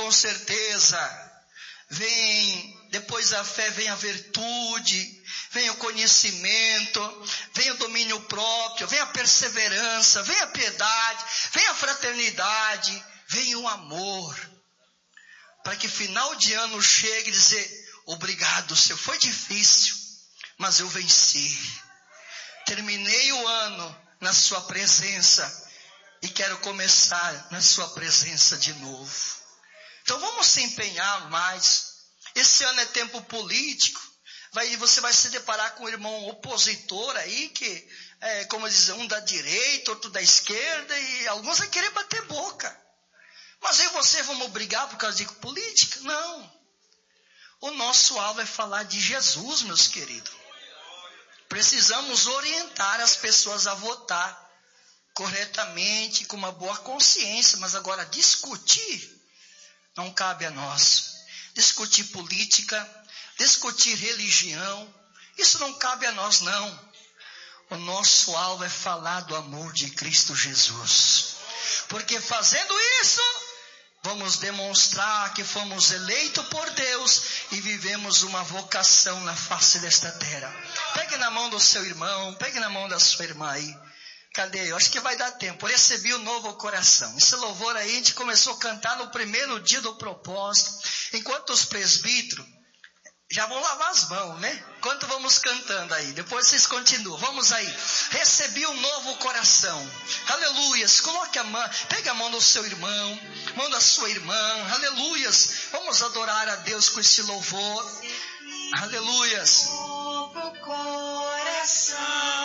com certeza. Depois da fé vem a virtude, vem o conhecimento, vem o domínio próprio, vem a perseverança, vem a piedade, vem a fraternidade, vem o amor. Para que final de ano chegue e dizer, obrigado, Senhor, foi difícil, mas eu venci. Terminei o ano na sua presença e quero começar na sua presença de novo. Então vamos se empenhar mais. Esse ano é tempo político. Você vai se deparar com um irmão opositor aí, que como dizem, um da direita, outro da esquerda, e alguns vão querer bater boca. Mas eu e você vamos brigar por causa de política? Não. O nosso alvo é falar de Jesus, meus queridos. Precisamos orientar as pessoas a votar corretamente, com uma boa consciência, mas agora discutir não cabe a nós. Discutir política, discutir religião, isso não cabe a nós, não. O nosso alvo é falar do amor de Cristo Jesus. Porque fazendo isso, vamos demonstrar que fomos eleitos por Deus e vivemos uma vocação na face desta terra. Pegue na mão do seu irmão, pegue na mão da sua irmã aí. Cadê? Eu acho que vai dar tempo. Eu recebi um novo coração. Esse louvor aí a gente começou a cantar no primeiro dia do propósito. Enquanto os presbíteros já vão lavar as mãos, né? Enquanto vamos cantando aí. Depois vocês continuam. Vamos aí. Recebi um novo coração. Aleluias. Coloque a mão. Pegue a mão do seu irmão. Mão da sua irmã. Aleluias. Vamos adorar a Deus com esse louvor. Aleluias. Novo coração.